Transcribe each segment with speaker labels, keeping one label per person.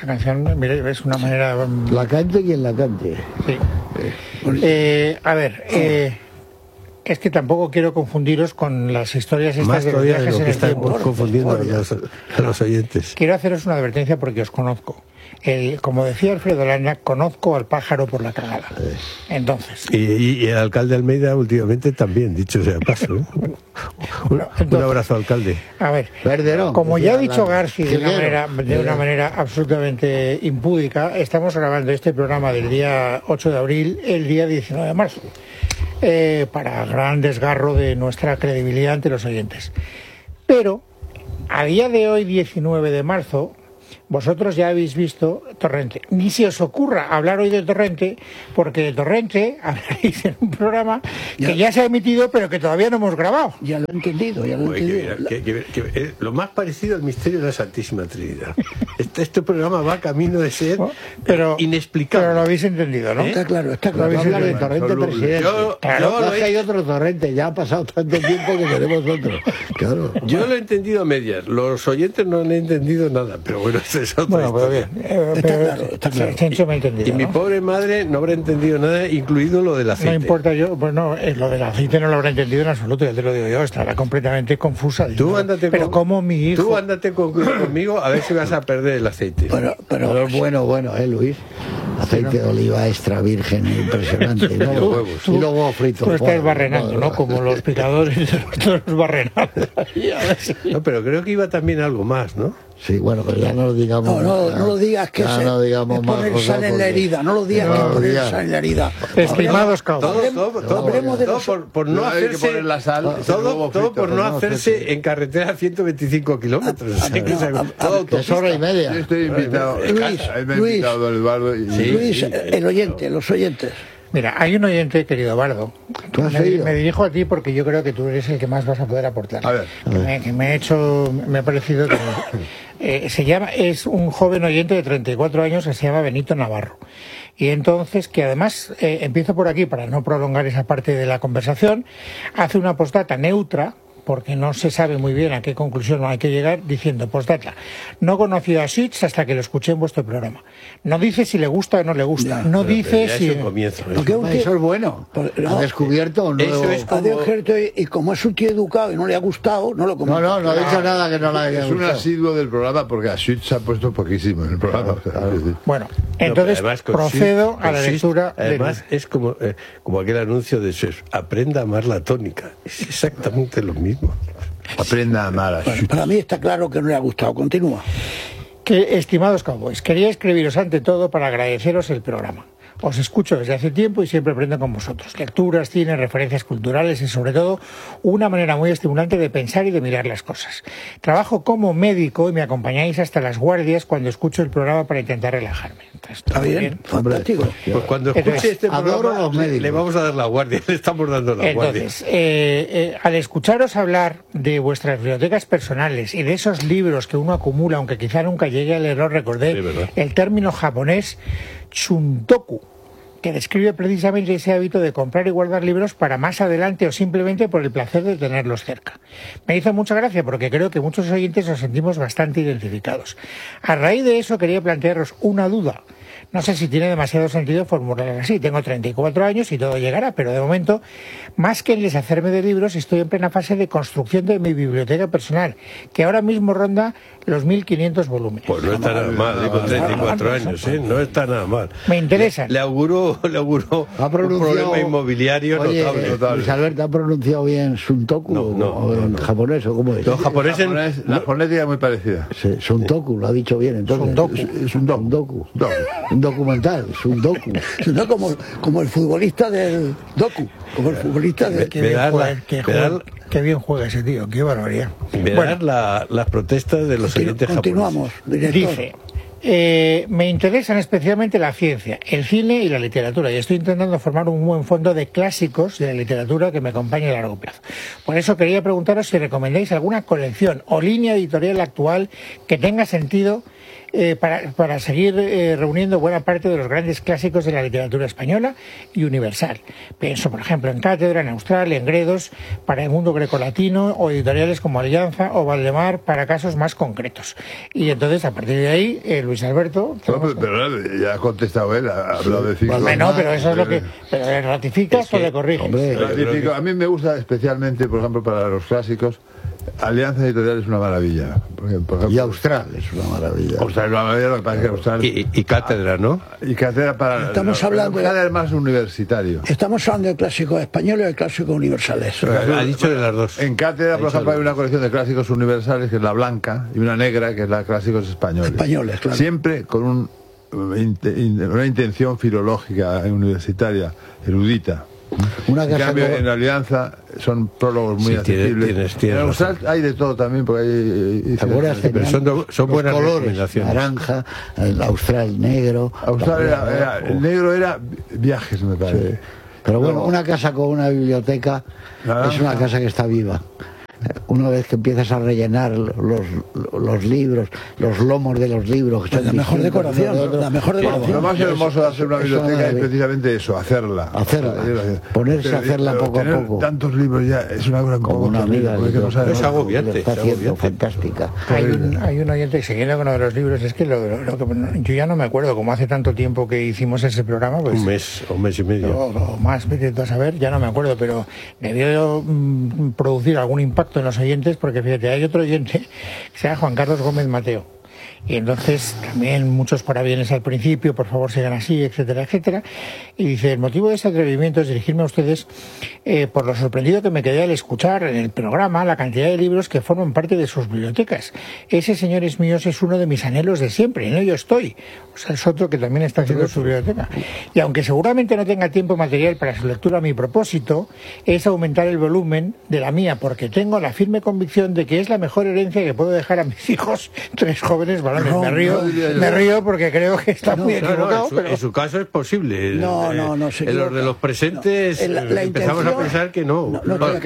Speaker 1: esta canción, mire, es una manera...
Speaker 2: La cante quien la cante.
Speaker 1: Sí. A ver, es que tampoco quiero confundiros con las historias estas de los viajes en el tiempo.
Speaker 3: Confundiendo a los oyentes.
Speaker 1: Quiero haceros una advertencia porque os conozco. Como decía Alfredo Landa, conozco al pájaro por la cagada. Entonces...
Speaker 3: Y el alcalde Almeida últimamente también, dicho sea paso. Un abrazo, alcalde.
Speaker 1: A ver,
Speaker 2: Verderón,
Speaker 1: como ya ha dicho Garci de una manera absolutamente impúdica, estamos grabando este programa del día 8 de abril, el día 19 de marzo, para gran desgarro de nuestra credibilidad ante los oyentes. Pero, a día de hoy, 19 de marzo... Vosotros ya habéis visto Torrente. Ni se os ocurra hablar hoy de Torrente, porque de Torrente hablaréis en un programa que ya se ha emitido, pero que todavía no hemos grabado.
Speaker 2: Ya lo he entendido, ya lo he entendido.
Speaker 3: Lo más parecido al misterio de la Santísima Trinidad. Este programa va camino de ser inexplicable.
Speaker 1: Pero lo habéis entendido, ¿no?
Speaker 2: Está claro, está claro. Hablar de Torrente, presidente. Claro, que hay otro Torrente, ya ha pasado tanto tiempo que tenemos otro. Claro.
Speaker 3: Yo lo he entendido a medias, los oyentes no han entendido nada, pero bueno, es otra historia.
Speaker 1: Está claro. Chencho me ha entendido,
Speaker 3: y mi pobre madre no habrá entendido nada, incluido lo del aceite.
Speaker 1: No importa yo, pues no, lo del aceite no lo habrá entendido en absoluto, ya te lo digo yo, estará completamente confusa.
Speaker 3: Tú ándate
Speaker 1: pero como mi hijo...
Speaker 3: Tú ándate conmigo a ver si vas a perder el aceite.
Speaker 2: Pero bueno, Luis. Aceite de oliva extra virgen, impresionante. Y luego frito.
Speaker 1: Tú estás barrenando, ¿no? Como los picadores de los barrenados.
Speaker 3: No, pero creo que iba también algo más, ¿no?
Speaker 2: Sí, bueno, pero ya no lo digamos.
Speaker 4: No lo digas que es poner sal en la herida. No lo digas que es poner sal en la herida.
Speaker 1: Estimados
Speaker 3: caudos. Todo por no hacerse todo por no hacerse en carretera a 125 kilómetros.
Speaker 2: Es hora y media.
Speaker 5: Yo estoy invitado.
Speaker 4: Luis,
Speaker 5: don Eduardo.
Speaker 4: Luis, el oyente, los oyentes.
Speaker 1: Mira, hay un oyente, querido Bardo. Me dirijo a ti porque yo creo que tú eres el que más vas a poder aportar.
Speaker 5: A ver.
Speaker 1: Que me ha parecido que es un joven oyente de 34 años que se llama Benito Navarro. Y entonces, que además, empiezo por aquí para no prolongar esa parte de la conversación, hace una postdata neutra, porque no se sabe muy bien a qué conclusión hay que llegar, diciendo, postdata, no conocí a Sitch hasta que lo escuché en vuestro programa. No dice si le gusta o no le gusta, no dice si...
Speaker 3: Es un comienzo.
Speaker 2: Eso es bueno. Ha descubierto un nuevo...
Speaker 4: Ha descubierto y como es un tío educado y no le ha gustado, no lo comenta.
Speaker 2: No ha dicho nada que no le haya gustado.
Speaker 5: Es un asiduo del programa porque a Sitch se ha puesto poquísimo en el programa.
Speaker 1: Bueno, entonces procedo a la lectura...
Speaker 3: Además, es como aquel anuncio de Sitch, aprenda a amar la tónica. Es exactamente lo mismo.
Speaker 5: Aprenda a amar a Sitch.
Speaker 4: Para mí está claro que no le ha gustado. Continúa.
Speaker 1: Estimados cowboys, quería escribiros ante todo para agradeceros el programa. Os escucho desde hace tiempo y siempre aprendo con vosotros. Lecturas, cine, referencias culturales y sobre todo una manera muy estimulante de pensar y de mirar las cosas. Trabajo como médico y me acompañáis hasta las guardias cuando escucho el programa para intentar relajarme. Entonces,
Speaker 4: está bien, fantástico.
Speaker 3: Pues cuando escuche este programa le vamos a dar la guardia, le estamos dando la guardia.
Speaker 1: Entonces, al escucharos hablar de vuestras bibliotecas personales y de esos libros que uno acumula, aunque quizá nunca llegue al error, recordé el término japonés chuntoku, que describe precisamente ese hábito de comprar y guardar libros para más adelante o simplemente por el placer de tenerlos cerca. Me hizo mucha gracia porque creo que muchos oyentes nos sentimos bastante identificados. A raíz de eso quería plantearos una duda. No sé si tiene demasiado sentido formularla así. Tengo 34 años y todo llegará, pero de momento, más que en deshacerme de libros, estoy en plena fase de construcción de mi biblioteca personal, que ahora mismo ronda los 1.500 volúmenes.
Speaker 3: Pues no está nada mal, con 34 años, no está nada mal.
Speaker 1: Me interesan.
Speaker 3: Le auguró un problema inmobiliario notable.
Speaker 2: Luis Alberto, ¿ha pronunciado bien Shuntoku o en japonés o cómo es?
Speaker 3: Los japoneses...
Speaker 5: La fonética es muy parecida.
Speaker 2: Sí, Shuntoku, lo ha dicho bien. Entonces,
Speaker 5: es un doku.
Speaker 2: Un documental, es un docu.
Speaker 4: Como el futbolista del docu. Como el futbolista del...
Speaker 1: Qué bien juega ese tío, qué barbaridad.
Speaker 3: Bueno, las protestas de los oyentes japoneses.
Speaker 4: Continuamos, director.
Speaker 1: Dice, me interesan especialmente la ciencia, el cine y la literatura, y estoy intentando formar un buen fondo de clásicos de la literatura que me acompañe a largo plazo. Por eso quería preguntaros si recomendáis alguna colección o línea editorial actual que tenga sentido para seguir reuniendo buena parte de los grandes clásicos de la literatura española y universal. Pienso, por ejemplo, en Cátedra, en Austral, en Gredos, para el mundo grecolatino, o editoriales como Alianza o Valdemar para casos más concretos. Y entonces, a partir de ahí, Luis Luis Alberto.
Speaker 5: Pero ya ha contestado él, ha hablado de 5.
Speaker 1: Bueno, pero eso es lo que... ¿Pero le ratificas o le corriges?
Speaker 5: Ratifico. A mí me gusta especialmente, por ejemplo, para los clásicos, Alianza Editorial es una maravilla. Porque, por ejemplo,
Speaker 2: y Austral es una maravilla.
Speaker 5: Austral es una maravilla, lo que pasa es que Austral...
Speaker 3: Y Cátedra, ¿no?
Speaker 5: Y Cátedra para...
Speaker 4: Estamos hablando
Speaker 5: de más universitario.
Speaker 4: Estamos hablando de clásicos españoles y de clásicos universales.
Speaker 3: Ha dicho de las dos.
Speaker 5: En Cátedra, por ejemplo, hay una colección de clásicos universales, que es la blanca, y una negra, que es la clásicos españoles.
Speaker 4: Españoles, claro.
Speaker 5: Siempre con una intención filológica universitaria, erudita. En cambio, en Alianza son prólogos muy accesibles. En Austral hay de todo también, porque hay...
Speaker 3: Pero son buenas recomendaciones.
Speaker 2: Naranja, el Austral negro.
Speaker 5: Austral el negro era Viajes, me parece.
Speaker 2: Sí. Pero bueno, una casa con una biblioteca es una casa que está viva. Una vez que empiezas a rellenar los libros, los lomos de los libros,
Speaker 4: la mejor decoración, la mejor decoración.
Speaker 5: Lo más hermoso de hacer una biblioteca es precisamente eso, hacerla,
Speaker 2: ponerse a hacerla poco a poco.
Speaker 5: Tantos libros ya es una cosa
Speaker 2: como una amiga,
Speaker 3: es agobiante,
Speaker 2: está haciendo fantástica.
Speaker 1: Hay un oyente, siguiendo con uno de los libros, es que yo ya no me acuerdo, como hace tanto tiempo que hicimos ese programa, pues
Speaker 3: un mes y medio
Speaker 1: o más, vete a saber, ya no me acuerdo, pero debió producir algún impacto en los oyentes, porque fíjate, hay otro oyente que se llama Juan Carlos Gómez Mateo, y entonces también muchos parabienes al principio, por favor sigan así, etcétera, etcétera, y dice: el motivo de este atrevimiento es dirigirme a ustedes por lo sorprendido que me quedé al escuchar en el programa la cantidad de libros que forman parte de sus bibliotecas. Ese, señores míos, es uno de mis anhelos de siempre, y en ello estoy. O sea, es otro que también está haciendo su biblioteca. Y aunque seguramente no tenga tiempo material para su lectura, mi propósito es aumentar el volumen de la mía, porque tengo la firme convicción de que es la mejor herencia que puedo dejar a mis hijos, 3 jóvenes varones. Me río porque creo que está muy equivocado.
Speaker 3: Pero... En su caso es posible.
Speaker 4: En
Speaker 3: los de los presentes empezamos a pensar que no.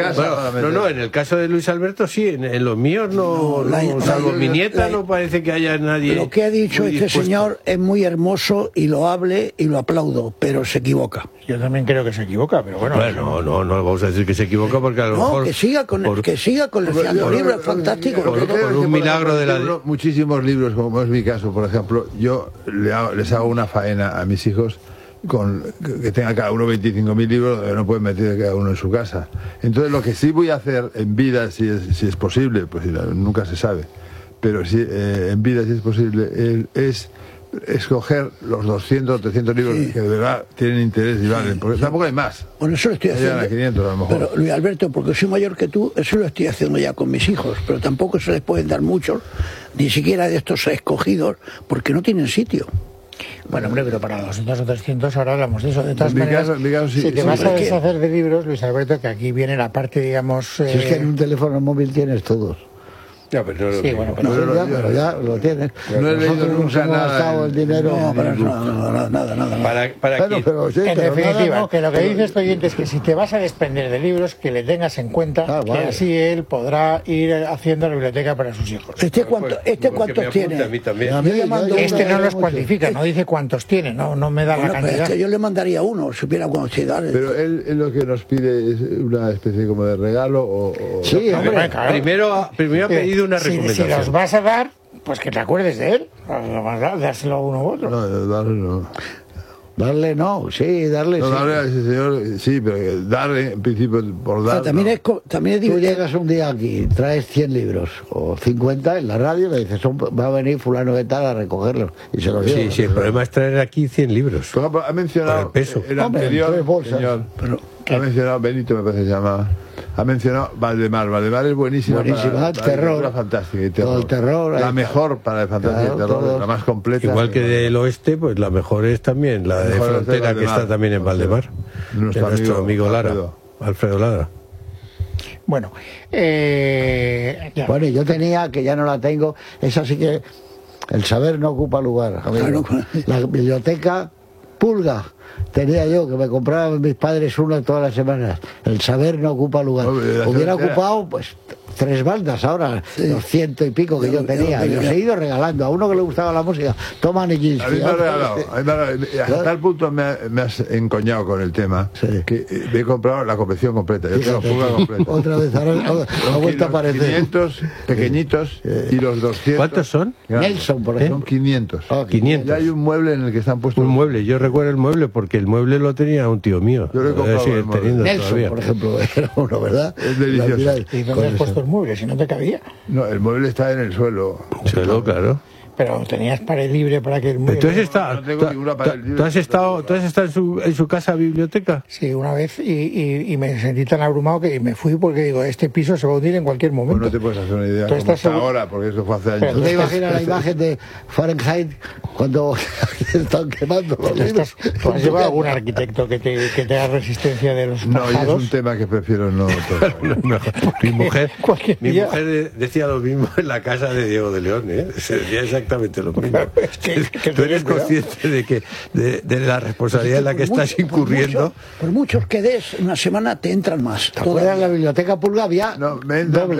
Speaker 3: En el caso de Luis Alberto sí, en los míos no, salvo mi nieta, no parece que haya nadie.
Speaker 4: Lo que ha dicho este señor es muy hermoso y loable y lo aplaudo, pero se equivoca.
Speaker 1: Yo también creo que se equivoca, pero bueno.
Speaker 3: Bueno, no vamos a decir que se equivoca, porque a lo mejor...
Speaker 4: que siga con el libro, es fantástico.
Speaker 3: Por un milagro de la...
Speaker 5: Muchísimos libros, como es mi caso, por ejemplo, yo les hago una faena a mis hijos que tenga cada uno 25.000 libros, no pueden meter cada uno en su casa. Entonces, lo que sí voy a hacer en vida, si es posible, pues nunca se sabe, pero sí, en vida, si es posible, es escoger los 200 o 300 libros que de verdad tienen interés y valen, porque tampoco hay más.
Speaker 4: Bueno, eso lo estoy haciendo.
Speaker 5: 500, a lo mejor.
Speaker 4: Pero, Luis Alberto, porque soy mayor que tú, eso lo estoy haciendo ya con mis hijos, pero tampoco se les pueden dar muchos, ni siquiera de estos escogidos, porque no tienen sitio.
Speaker 1: Bueno, hombre, pero para 200 o 300 ahora hablamos de eso. De todas maneras, si te vas a deshacer de libros, Luis Alberto, que aquí viene la parte, digamos...
Speaker 2: Si es que en un teléfono móvil tienes todos.
Speaker 3: Ya, pero
Speaker 1: sí, bueno, pero
Speaker 2: ya lo tienes.
Speaker 5: No he leído nunca nada.
Speaker 2: El dinero.
Speaker 4: Nada.
Speaker 1: En definitiva, que lo que dice este oyente es que si te vas a desprender de libros, que le tengas en cuenta que así él podrá ir haciendo la biblioteca para sus hijos.
Speaker 4: ¿Cuántos tiene?
Speaker 3: A mí también.
Speaker 1: Este no los cuantifica, no dice cuántos tiene, no me da la cantidad.
Speaker 4: Es que yo le mandaría uno, si hubiera cuantidad.
Speaker 5: Pero él lo que nos pide es una especie como de regalo o...
Speaker 1: Sí, hombre, claro.
Speaker 3: Primero ha pedido una recomendación.
Speaker 1: Si los vas a dar, pues que te acuerdes de él. Dárselo a uno u otro.
Speaker 5: No, darle no.
Speaker 2: Darle no, sí, darle.
Speaker 5: No,
Speaker 2: sí.
Speaker 5: Darle a ese señor, sí, pero darle en principio por dar.
Speaker 4: También es
Speaker 2: Tú llegas un día aquí, traes 100 libros o 50 en la radio, le dices, va a venir fulano de tal a recogerlos y se los lleva.
Speaker 3: Sí, el problema es traer aquí 100 libros.
Speaker 5: Por ejemplo, ha mencionado el anterior señor, ha mencionado Benito, me parece que se llama. Ha mencionado Valdemar. Valdemar es buenísima.
Speaker 2: Buenísima, terror.
Speaker 5: Fantástica y
Speaker 2: terror. Todo el terror.
Speaker 5: La mejor para el fantasía y terror, la más completa.
Speaker 3: Igual que del oeste, pues la mejor es también la de Frontera, que está también en Valdemar. Nuestro amigo Lara, Alfredo Lara.
Speaker 1: Bueno,
Speaker 2: bueno, yo tenía, que ya no la tengo, esa sí que el saber no ocupa lugar. La biblioteca Pulga tenía yo, que me compraban mis padres una todas las semanas. El saber no ocupa lugar. Hubiera ocupado pues 3 bandas ahora, los 100 y pico que yo tenía, y los he ido regalando. A uno que le gustaba la música, toma Nijinsky.
Speaker 5: A mí me ha regalado. Hasta tal punto me has encoñado con el tema, que me he comprado la colección completa. Yo tengo fuga completa.
Speaker 2: Otra vez, ahora ha vuelto a aparecer.
Speaker 5: 500 pequeñitos y los 200.
Speaker 3: ¿Cuántos son?
Speaker 2: Nelson, por ejemplo.
Speaker 5: Son 500.
Speaker 3: 500.
Speaker 5: Y hay un mueble en el que están puestos.
Speaker 3: Un mueble, yo recuerdo el mueble porque el mueble lo tenía un tío mío.
Speaker 5: Yo lo he comprado.
Speaker 2: Nelson,
Speaker 3: todavía.
Speaker 2: por ejemplo, era uno, ¿verdad?
Speaker 5: Es delicioso.
Speaker 1: ¿Y dónde has puesto el mueble? Si no te cabía.
Speaker 5: No, el mueble está en el suelo.
Speaker 3: Suelo, claro.
Speaker 1: Pero tenías pared libre para que el mueble...
Speaker 3: No tengo ninguna pared libre. ¿Tú has estado en su casa biblioteca?
Speaker 1: Sí, una vez y me sentí tan abrumado que me fui porque digo, este piso se va a hundir en cualquier momento.
Speaker 5: Pues no te puedes hacer una idea
Speaker 1: ¿Tú
Speaker 5: cómo está ahora, porque eso fue hace años.
Speaker 2: ¿Tú te imaginas la imagen de Fahrenheit cuando están quemando los libros?
Speaker 1: ¿Tú has llevado algún arquitecto que te haga resistencia de los
Speaker 5: No,
Speaker 1: pajados?
Speaker 5: y es un tema que prefiero no tocar.
Speaker 3: Mi mujer
Speaker 1: día...
Speaker 3: decía lo mismo en la casa de Diego de León, ¿eh? Se decía exactamente lo mismo.
Speaker 1: que
Speaker 3: tú eres consciente de que de la responsabilidad en la que estás incurriendo.
Speaker 4: Por muchos que des, una semana te entran más.
Speaker 2: ¿Te acuerdas de la biblioteca Pulga? Había
Speaker 5: no, me entra